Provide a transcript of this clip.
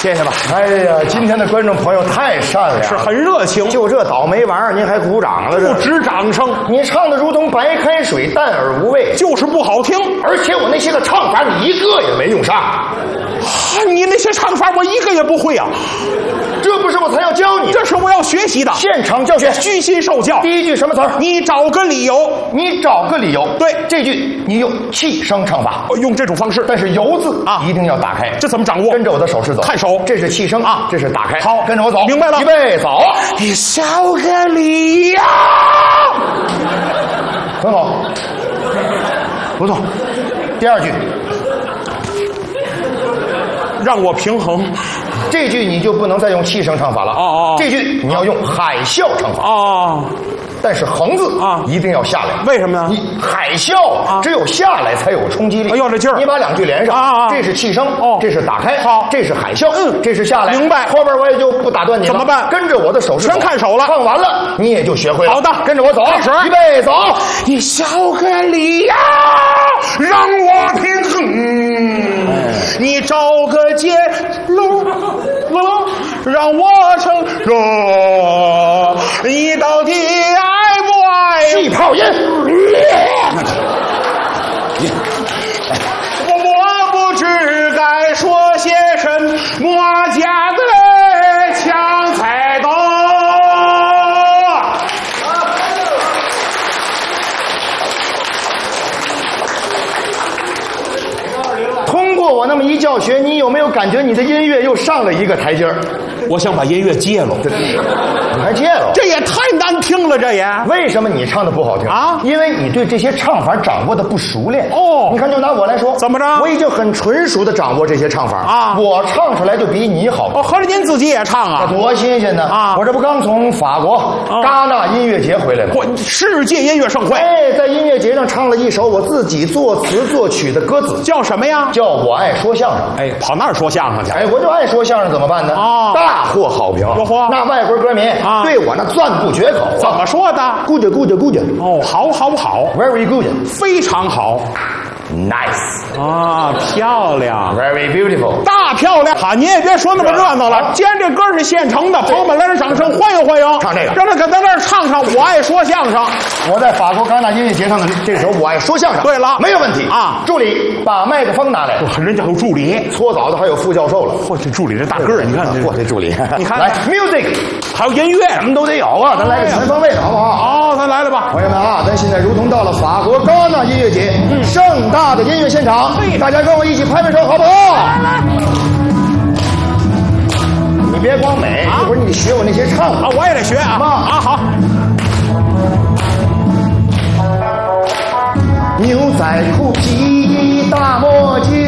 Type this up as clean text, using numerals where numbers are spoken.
谢谢吧。 哎呀，今天的观众朋友太善良， 是很热情， 就这倒霉玩意儿，您还鼓掌了？这不止掌声， 你唱的如同白开水，淡而无味， 就是不好听。 而且我那些个唱法，你一个也没用上。 你那些唱法我一个也不会啊， 这不是我才要教你， 这是我要学习的。 现场教学， 虚心受教。 第一句什么词儿？ 你找个理由， 你找个理由。 对， 这句你用气声唱法， 用这种方式。 但是由字啊一定要打开。 这怎么掌握？ 跟着我的手势走。 看手， 这是气声啊，这是打开。 好， 跟着我走。 明白了。 预备，走。 你找个理由。 很好，不错。第二句。 让我平衡， 这句你就不能再用气声唱法了。 哦， 这句你要用海啸唱法。 哦， 但是横字啊一定要下来。 为什么呢？ 你海啸啊，只有下来才有冲击力。 要这劲儿， 你把两句连上啊， 这是气声，这是打开， 好， 这是海啸，这是下来。 明白。 后边我也就不打断你了。 怎么办？ 跟着我的手势， 全看手了。 唱完了你也就学会了。 好的， 跟着我走， 开始， 预备，走。 你找个理由让我平衡。你找个接龙，让我承认，你到底爱不爱？ 气泡音。 我不知该说些什么，夹在枪才懂。 通过我那么一教学，你有没有感觉你的音乐又上了一个台阶儿？ 我想把音乐戒了， 你还戒了？ 这也太难听了，这也。 为什么你唱的不好听啊？ 因为你对这些唱法掌握的不熟练。 哦， 你看，就拿我来说， 怎么着？ 我已经很纯熟的掌握这些唱法啊， 我唱出来就比你好。 哦，合着您自己也唱啊？ 多新鲜呢！ 啊， 我这不刚从法国戛纳音乐节回来吗？ 世界音乐盛会。 哎，在音乐节上唱了一首我自己作词作曲的歌子， 叫什么呀？ 叫我爱说相声。 哎，跑那儿说相声去？ 哎，我就爱说相声，怎么办呢？ 啊， 大获好评。那外国歌迷啊，对我那赞不绝口。 怎么说的 ？Good。 哦，好，very good， 非常好。 Nice 啊，漂亮 ，Very beautiful， 大漂亮！好，您也别说那么热闹了。既然这歌是现成的，朋友们来点掌声欢迎欢迎！ 唱这个， 让他搁在那儿唱唱《我爱说相声》。 我在法国戛纳音乐节上的这首《我爱说相声》。 对了， 没有问题啊！ 助理把麦克风拿来， 人家有助理， 搓澡的还有副教授了。 嚯，这助理这大个儿，你看嚯，这助理， 你看来 music， 还有音乐， 什么都得有啊！咱来个全方位的，好不好？ 好，咱来了吧， 朋友们啊！咱现在如同到了法国戛纳音乐节，盛大的音乐现场。大家跟我一起拍拍手，好不好？来，你别光美，一会儿你得学我那些唱啊，我也得学啊！啊，好。 牛仔裤、皮衣、大墨镜，